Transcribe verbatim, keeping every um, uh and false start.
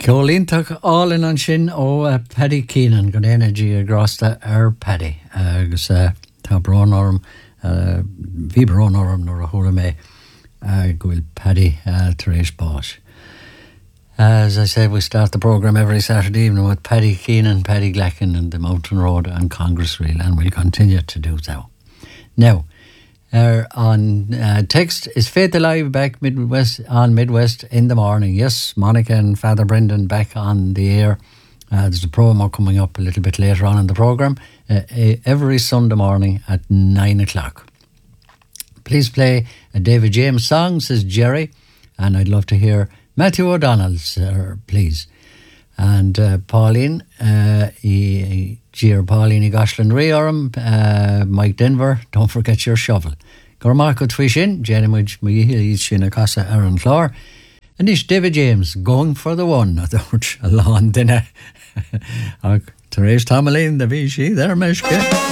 Ceolíntaach all in an sin ó uh, Paddy Keenan go éanaí a grásta ar Paddy agus uh, tá brán orm uh, bhí brán orm nuair a thula mé uh, go bhfuil Paddy uh, tar éis báis. As I said, we start the program every Saturday evening with Paddy Keenan, Paddy Glacken and the Mountain Road and Congress Reel, and we'll continue to do so. Now, Uh, on uh, text is Faith Alive back Midwest on Midwest in the morning. Yes, Monica and Father Brendan back on the air. Uh, there's a promo coming up a little bit later on in the program uh, every Sunday morning at nine o'clock. Please play a David James song, says Jerry, and I'd love to hear Matthew O'Donnell's, uh, please. And uh, Pauline, uh, he, Gier Pauline i Goslan Riorum, uh, Mike Denver, don't forget your shovel. Gormarco Twishin, Jenimage Mihil Shina Casa Aaron Clore, and it's David James going for the one. I don't along dinner. Therese Tomalin, the Vichy, there, Meshke.